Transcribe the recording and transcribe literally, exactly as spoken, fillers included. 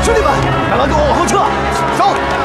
兄弟们，赶快跟我往后撤！走。